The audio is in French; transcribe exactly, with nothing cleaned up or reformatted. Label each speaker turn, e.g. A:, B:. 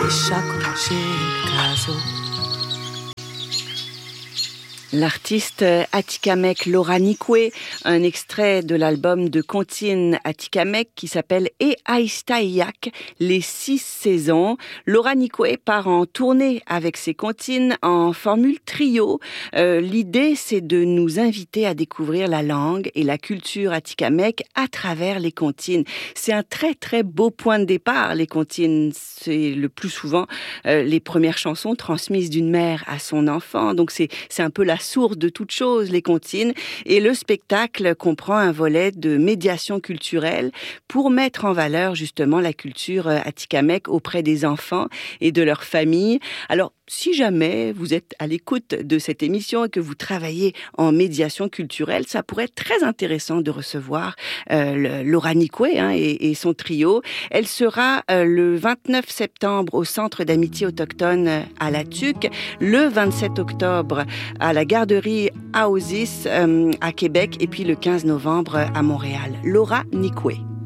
A: L'artiste atikamekw Laura Nikwe, un extrait de l'album de Contine atikamekw qui s'appelle E Aistaiak, les six saisons. Laura Nikwe part en tournée avec ses comptines en formule trio. Euh, l'idée, c'est de nous inviter à découvrir la langue et la culture atikamekw à travers les comptines. C'est un très très beau point de départ, les comptines. C'est le plus souvent euh, les premières chansons transmises d'une mère à son enfant. Donc c'est, c'est un peu la source de toute chose, les comptines. Et le spectacle comprend un volet de médiation culturelle pour mettre en valeur justement la culture atikamekw auprès des enfants et de leurs familles. Alors, si jamais vous êtes à l'écoute de cette émission et que vous travaillez en médiation culturelle, ça pourrait être très intéressant de recevoir euh, le, Laura Nikwe hein, et, et son trio. Elle sera euh, le vingt-neuf septembre au Centre d'amitié autochtone à La Tuque, le vingt-sept octobre à la garderie Aosis euh, à Québec et puis le quinze novembre à Montréal. Laura Nikwe.